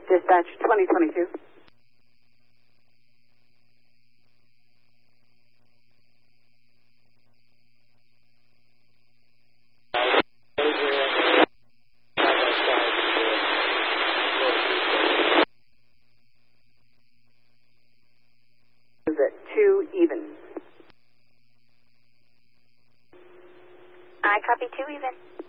Dispatch 2022. Is it 2 even? I copy 2 even.